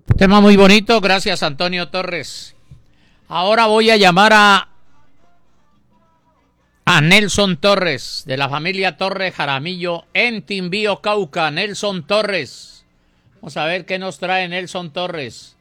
Tema muy bonito, gracias Antonio Torres. Ahora voy a llamar a Nelson Torres, de la familia Torres Jaramillo, en Timbío, Cauca. Nelson Torres. Vamos a ver qué nos trae Nelson Torres.